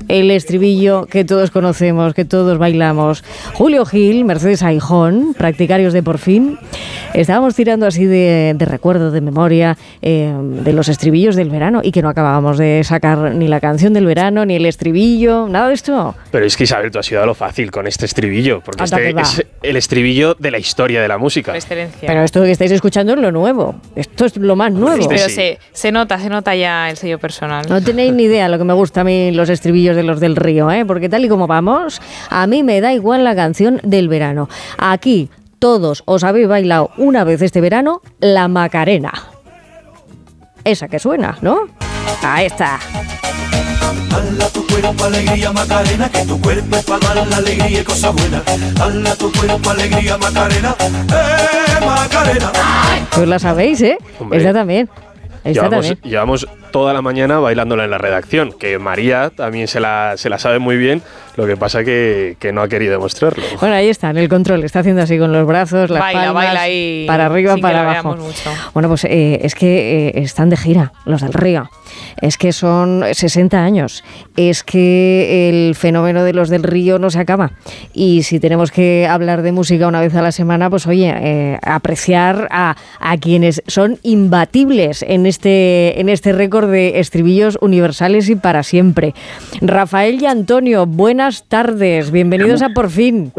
el estribillo que todos conocemos, que todos bailamos. Julio Gil, Mercedes Aijón, practicarios de Por Fin. Estábamos tirando así de recuerdo, de memoria, de los estribillos del verano y que no acabábamos de sacar ni la canción del verano, ni el estribillo, nada de esto. Pero es que, Isabel, tú has ido a lo fácil con este estribillo, porque este es el estribillo de la historia de la música. Pero esto que estáis escuchando es lo nuevo. Esto es lo más nuevo. Pero se nota ya el sello personal. No tenéis ni idea lo que me gusta a mí los estribillos de los del Río, ¿eh? Porque tal y como vamos, a mí me da igual la canción del verano. Aquí todos os habéis bailado una vez este verano la Macarena. Esa que suena, ¿no? Ahí está. Hala tu cuerpo, alegría, Macarena, que tu cuerpo es para dar la alegría y cosas buenas. Hala tu cuerpo, alegría, Macarena, Macarena. Pues la sabéis, ¿eh? Hombre, esta también. Llevamos toda la mañana bailándola en la redacción, que María también se la sabe muy bien, lo que pasa que no ha querido demostrarlo. Bueno, ahí está, en el control, está haciendo así con los brazos, las palmas, baila ahí, para arriba, para abajo. Bueno, pues es que están de gira, los del Río. Es que son 60 años. Es que el fenómeno de los del Río no se acaba. Y si tenemos que hablar de música una vez a la semana, pues oye, apreciar a quienes son imbatibles en este récord de estribillos universales y para siempre. Rafael y Antonio, buenas tardes. Bienvenidos a Por Fin.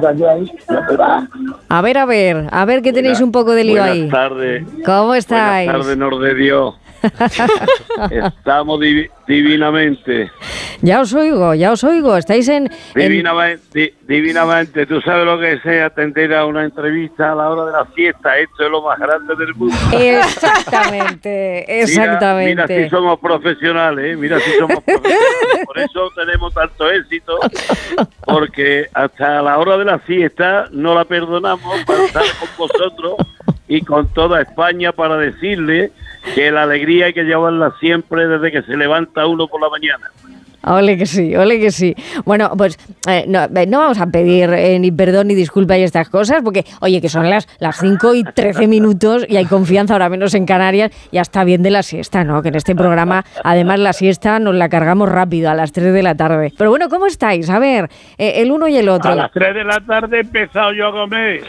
A ver que tenéis un poco de lío ahí. Buenas tardes. ¿Cómo estáis? Buenas tardes, nos de Dios. Estamos divinamente. Ya os oigo. Estáis Divinamente. Tú sabes lo que es atender a una entrevista a la hora de la siesta. Esto es lo más grande del mundo. Exactamente. Mira si somos profesionales, Por eso tenemos tanto éxito, porque hasta la hora de la siesta no la perdonamos para estar con vosotros y con toda España para decirle que la alegría hay que llevarla siempre desde que se levanta uno por la mañana. Ole que sí. Bueno, pues no vamos a pedir ni perdón ni disculpa y estas cosas, porque, oye, que son las 5:13 y hay confianza, ahora menos en Canarias, ya está bien de la siesta, ¿no? Que en este programa, además, la siesta nos la cargamos rápido, a las 3 de la tarde. Pero bueno, ¿cómo estáis? A ver, el uno y el otro. A las 3 de la tarde he empezado yo a comer.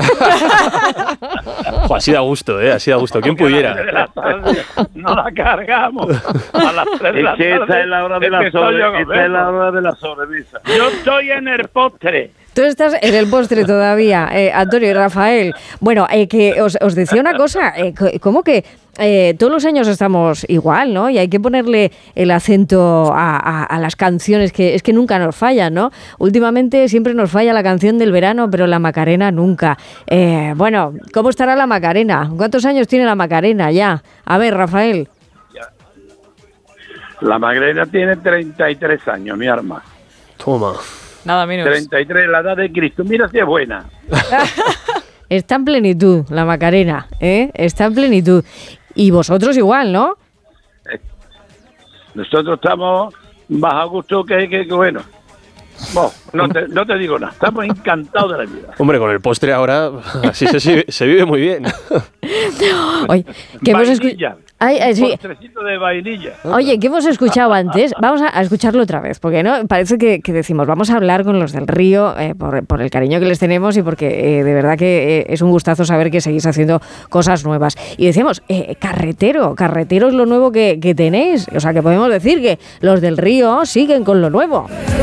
Así da gusto, ¿eh? Así da gusto. ¿Quién pudiera? No la cargamos. A las 3 de la tarde. Esa es la hora de la sobremesa. Yo estoy en el postre. Tú estás en el postre todavía, Antonio y Rafael. Bueno, que os decía una cosa, ¿cómo que todos los años estamos igual, ¿no? Y hay que ponerle el acento a las canciones, que es que nunca nos fallan, ¿no? Últimamente siempre nos falla la canción del verano, pero la Macarena nunca. Bueno, ¿cómo estará la Macarena? ¿Cuántos años tiene la Macarena ya? A ver, Rafael. La Macarena tiene 33 años, mi arma. Toma. Nada menos. 33, la edad de Cristo. Mira si es buena. Está en plenitud la Macarena, ¿eh? Está en plenitud. Y vosotros igual, ¿no? Nosotros estamos más a gusto que bueno. No te digo nada. Estamos encantados de la vida. Hombre, con el postre ahora así se vive muy bien. Oye, que hemos escuchado. Sí. Postrecito de vainilla. Oye, ¿qué hemos escuchado antes? Vamos a escucharlo otra vez, porque no parece que decimos, vamos a hablar con los del Río por el cariño que les tenemos y porque de verdad que es un gustazo saber que seguís haciendo cosas nuevas. Y decíamos, carretero es lo nuevo que tenéis. O sea, que podemos decir que los del Río siguen con lo nuevo.